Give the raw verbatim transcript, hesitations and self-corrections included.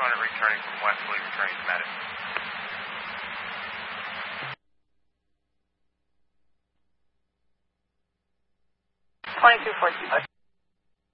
hundred returning from Wesley, returning to Madison. twenty-two fourteen.